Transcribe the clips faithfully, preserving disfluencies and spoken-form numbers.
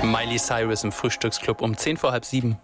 Miley Cyrus im Frühstücksclub um zehn vor halb sieben.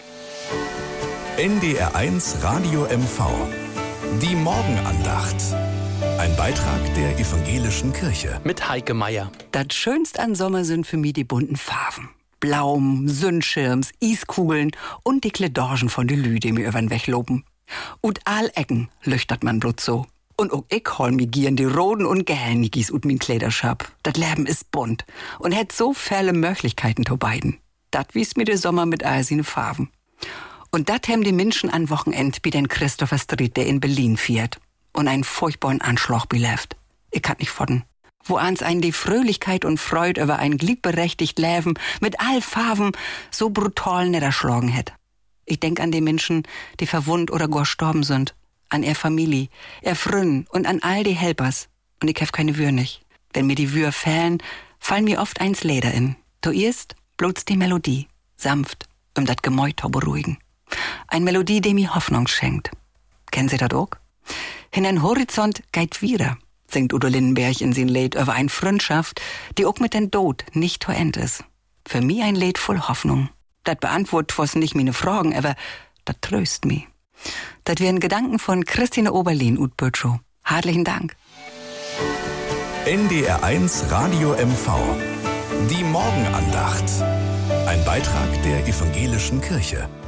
N D R eins Radio M V. Die Morgenandacht. Ein Beitrag der evangelischen Kirche. Mit Heike Meier. Das Schönste an Sommer sind für mich die bunten Farben. Blaum, Sonnenschirms, Iskugeln und die Kledorgen von de Lü, die mir übern Weg loben. Und all Ecken lüchtert man blut so. Und auch ich hol mi gieren die roten und gelben Nigis ut min Kleiderschab. Dat Leben ist bunt und hätt so viele Möglichkeiten to beiden. Dat wies mir der Sommer mit all seine Farben. Und dat hem die Menschen an Wochenend bi den Christopher Street, der in Berlin fährt. Und einen furchtbaren Anschlag beleft. Ich kann nicht fodden. Wo ans ein die Fröhlichkeit und Freude über ein gliedberechtigt Leben mit all Farben so brutal niederschlagen hätt. Ich denk an die Menschen, die verwundt oder gar gestorben sind. An ihr Familie, ihr Frünn und an all die Helpers. Und ich hef keine Wür nicht. Wenn mir die Wür fällen, fallen mir oft eins Leder in. Zuerst bloß die Melodie, sanft, um dat Gemäut zu beruhigen. Ein Melodie, die mir Hoffnung schenkt. Kennen Sie dat auch? In ein Horizont geht wieder, singt Udo Lindenberg in sin Lied über eine Freundschaft, die auch mit den Tod nicht zu Ende ist. Für mich ein Lied voll Hoffnung. Dat beantwortet was nicht meine Fragen, aber dat tröst mich. Das wären Gedanken von Christine Oberlin ut Bötschow. Herzlichen Dank. N D R eins Radio M V. Die Morgenandacht. Ein Beitrag der evangelischen Kirche.